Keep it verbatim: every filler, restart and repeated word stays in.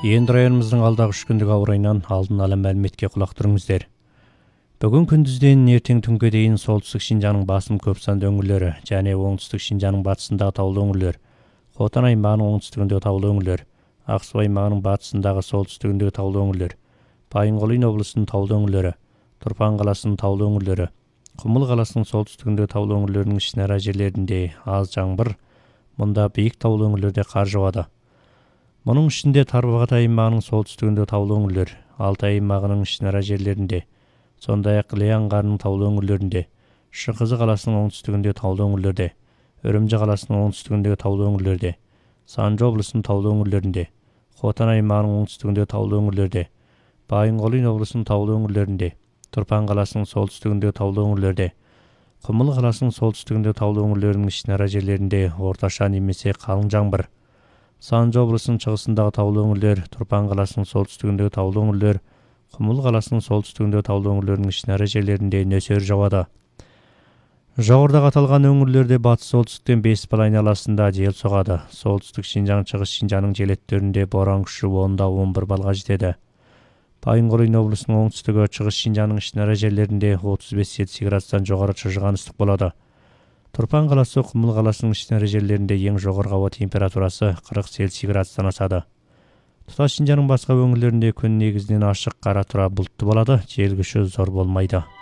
Енді районымыздың алдағы үш күндік ауа райынан алдын ала мәліметке құлақ түріңіздер. Бүгін күндізден ертең түнге дейін солтүстік Шинжаңның басым көп санды өңірлері және оңтүстік Шинжаңның батысындағы таулы өңірлер, Хотан аймағының оңтүстігіндегі таулы өңірлер, Ақсу аймағының батысындағы солтүстігіндегі таулы өңірлер, Байынқол облысының таулы өңірлері, Тұрпан қаласының таулы өңірлері, Құмыл қаласының солтүстігіндегі таулы өңірлерінің ішінара жерлерінде аз жаңбыр, мұнда биік таулы өңірлерде қар жауады. Мұның ішінде Тарбағатай аймағының солтүстігіндегі таулы өңірлер, Алтай аймағының ішінара жерлерінде, сондай-ақ Іле аңғарының таулы өңірлерінде, Шыңғызы қаласының оңтүстігіндегі таулы өңірлерде, Үрімжі қаласының оңтүстігіндегі таулы өңірлерде, Санжы облысының таулы өңірлерінде, Хотан аймағының оңтүстігіндегі таулы өңірлерде, Байынқол облысының таулы өңірлерінде, Тұрпан қаласының солтүстігіндегі таулы өңірлерде, Құмыл қаласының солтүстігіндегі таулы өңірлерінің ішінара жерлерінде орташа немесе қалың жаңбыр. Санжы облысының шығысындағы таулы өңірлер, Тұрпан қаласының солтүстігіндегі таулы өңірлер, Құмыл қаласының солтүстігіндегі таулы өңірлерінің ішінара жерлерінде нөсер жауады. Жоғарыдағы аталған өңірлерде батыс солтүстіктен Бесбал айналасында жел соғады. Солтүстік Шинжаң, шығыс Шинжаңның желеттерінде боран күші онда он бір балға жетеді. Байынқол облысының оңтүстігі, шығыс Шинжаңның ішінара жерлерінде отыз бес жетпіс градустан жоғары шыжыған ыстық болады. Тұрпан қаласы, Құмыл қаласының ішінара жерлерінде ең жоғарғы ауа температурасы қырық цельсий градустан асады. Тұтас Шинжаңның басқа өңірлерінде күн негізінен ашық, қара тұра бұлтты болады, жел күші зор болмайды.